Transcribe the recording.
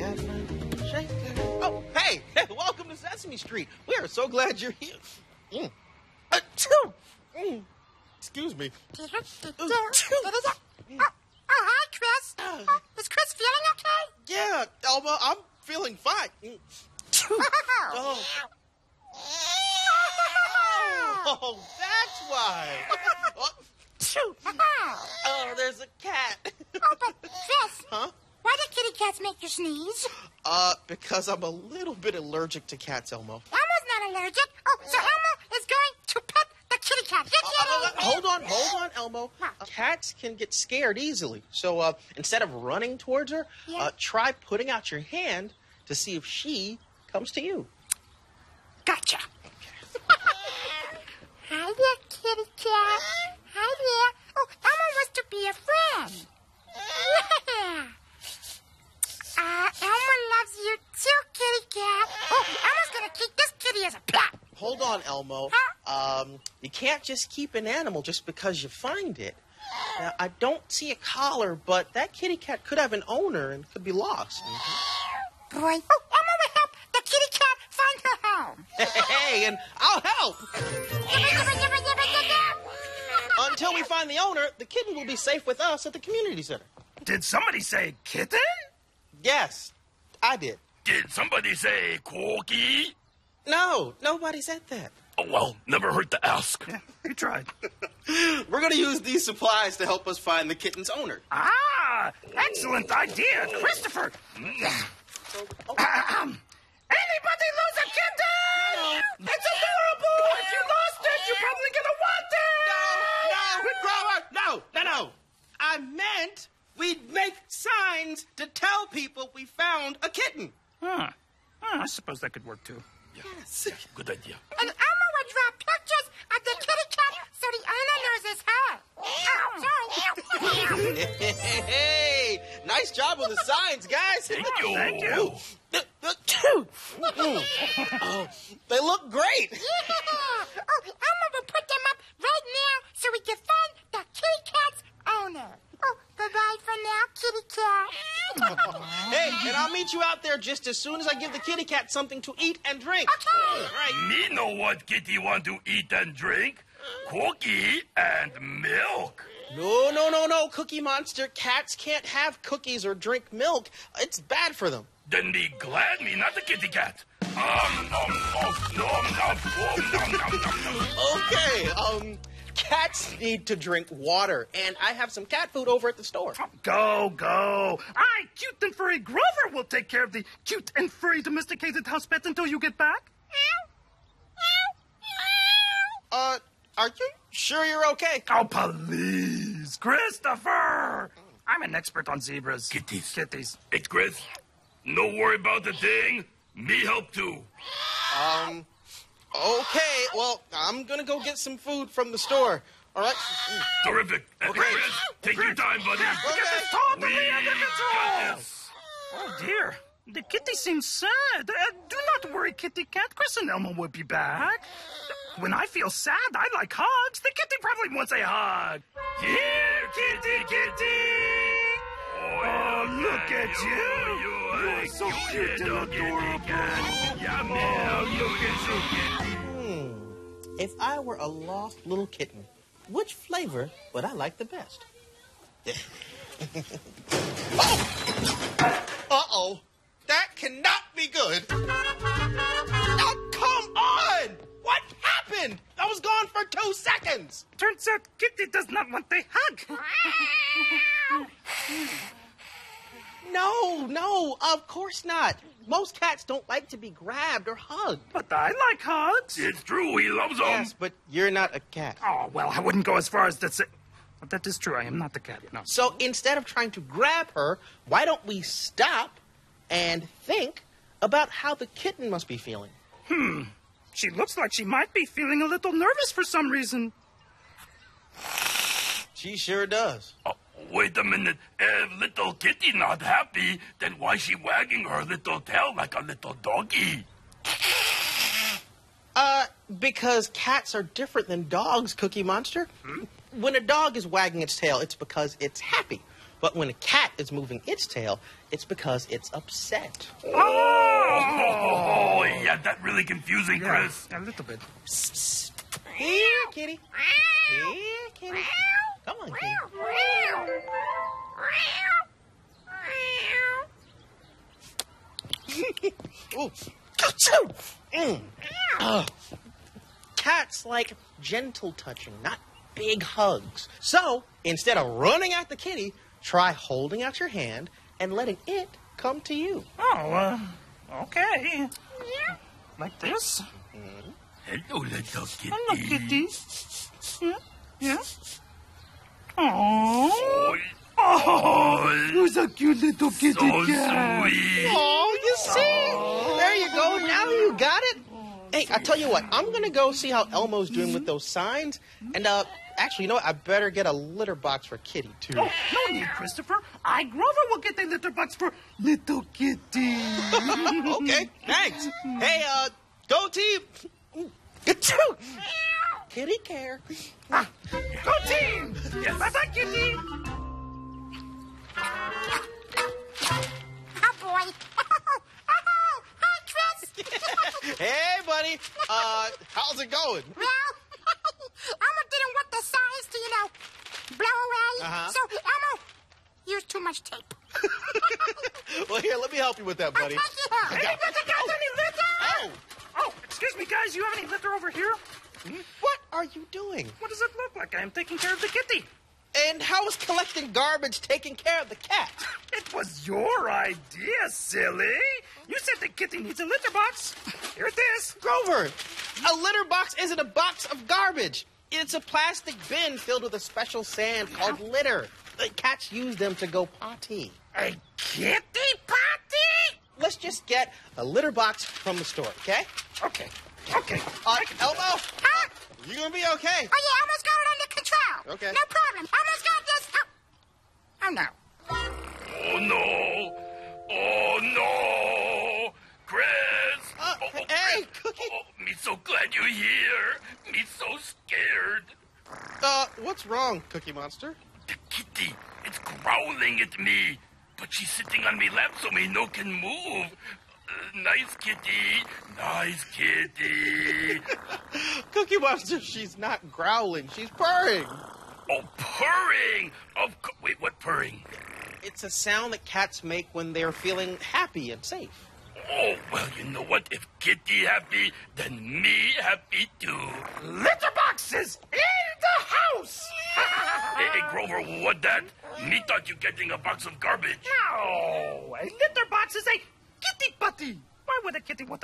cat man, shake it. Oh, hey, welcome to Sesame Street. We are so glad you're here. Excuse me. Hi, Chris. Is Chris feeling okay? Yeah, Elma, I'm feeling fine. Oh, that's why. Oh, there's a cat. Oh, but Chris. Huh? Why do kitty cats make you sneeze? Because I'm a little bit allergic to cats, Elmo. Elmo's not allergic. Oh, so Elmo is going to pet the kitty cat. Hold on, Elmo. Cats can get scared easily. So instead of running towards her, try putting out your hand to see if she comes to you. Gotcha. Hi there, kitty cat. Hi there. Oh, Elmo wants to be a friend. Yeah. Elmo loves you too, kitty cat. Oh, Elmo's gonna keep this kitty as a pet. Hold on, Elmo. Huh? You can't just keep an animal just because you find it. Now, I don't see a collar, but that kitty cat could have an owner and could be lost. Boy. Oh, Elmo will help the kitty cat find her home. Hey, and I'll help. Until we find the owner, the kitten will be safe with us at the community center. Did somebody say kitten? Yes, I did. Did somebody say corgi? No, nobody said that. Oh, well, never hurt to ask. Yeah, we tried. We're going to use these supplies to help us find the kitten's owner. Ah, excellent idea, Christopher. Anybody lose a kitten? No. It's adorable. If you lost it, you're probably going to want it. No. I meant we'd make signs to tell people we found a kitten. Huh. I suppose that could work, too. Yes. Good idea. And Elmo would draw pictures of the kitty cat so the owner knows it's her. Hey, nice job with the signs, guys. Thank you. Thank you. Oh, they look great. Yeah. Oh, Elmo will put them up right now so we can find the kitty cat's owner. Oh, bye-bye for now, kitty cat. Hey, and I'll meet you out there just as soon as I give the kitty cat something to eat and drink. Okay. Right. Me know what kitty want to eat and drink. Cookie and milk. No, Cookie Monster. Cats can't have cookies or drink milk. It's bad for them. Then be glad me not the kitty cat. Nom, nom, nom, nom, nom, nom, nom. Okay, cats need to drink water, and I have some cat food over at the store. Go. Cute and furry Grover will take care of the cute and furry domesticated house pets until you get back. Are you sure you're okay? Oh, please, Christopher. I'm an expert on zebras. Kitties. Kitties. Chris, no worry about the thing. Me help too. Okay, well, I'm gonna go get some food from the store. All right? Terrific. Okay. Chris, take your time, buddy. Get this totally We under got control. this. Oh, dear. The kitty seems sad. Do not worry, kitty cat. Chris and Elmo will be back. When I feel sad, I like hugs. The kitty probably wants a hug. Here, kitty. Oh, look at you. You're so cute and adorable. If I were a lost little kitten, which flavor would I like the best? Uh-oh. That cannot be good. Oh, come on! What happened? I was gone for 2 seconds. Turns out Kitty does not want a hug. No, of course not. Most cats don't like to be grabbed or hugged. But I like hugs. It's true, he loves them. Yes, but you're not a cat. Oh, well, I wouldn't go as far as to say... But that is true. I am not the cat, no. So instead of trying to grab her, why don't we stop and think about how the kitten must be feeling? She looks like she might be feeling a little nervous for some reason. She sure does. Oh, wait a minute. If little kitty not happy, then why she wagging her little tail like a little doggy? Because cats are different than dogs, Cookie Monster. When a dog is wagging its tail, it's because it's happy. But when a cat is moving its tail, it's because it's upset. Oh, yeah, that's really confusing, Chris. A little bit. Psst, psst. Here, kitty. Here, kitty. Come on, kitty. Ooh. Cats like gentle touching, not big hugs. So, instead of running at the kitty, try holding out your hand and letting it come to you. Oh, okay. Like this? Hello, little kitty. Hello, kitty. Yeah? Oh. Oh, who's a cute little kitty So cat? sweet. Oh, you see? There you go. Now you got it. Hey, I tell you what. I'm going to go see how Elmo's doing with those signs. And, actually, you know what? I better get a litter box for Kitty, too. Oh, no need, Christopher. Grover will get the litter box for little kitty. Okay, thanks. Hey, go team. Achoo! Kitty care. Go team! Yes, bye-bye, kitty. Oh, boy. Hi, Chris. Hey, buddy. How's it going? Well, Elmo didn't want the signs to, blow away. Uh-huh. So Elmo used too much tape. Well, here, let me help you with that, buddy. Thank you. Hey, guys, any litter? Oh, Oh, excuse me, guys. You have any litter over here? what are you doing? What does it look like? I am taking care of the kitty. And how is collecting garbage taking care of the cat? It was your idea, silly. You said the kitty needs a litter box. Here it is. Grover, a litter box isn't a box of garbage. It's a plastic bin filled with a special sand called litter. The cats use them to go potty. A kitty potty? Let's just get a litter box from the store, okay? Okay. Elmo, Huh? you gonna be okay? Oh, yeah, Elmo's got it under control. Okay. No problem. Elmo's got this. Oh, no. Oh, no. Oh, no. Chris. Hey, Cookie. Oh, me so glad you're here. Me so scared. What's wrong, Cookie Monster? The kitty, it's growling at me. But she's sitting on me lap so me no can move. Nice kitty. Nice kitty. Cookie Monster, she's not growling, she's purring. Oh, purring. Wait, what purring? It's a sound that cats make when they're feeling happy and safe. Oh, well, you know what? If Kitty happy, then me happy too. Litter boxes in the house. Hey, Grover, what that? Me thought you getting a box of garbage. No, a litter box is a kitty potty. Why would a kitty want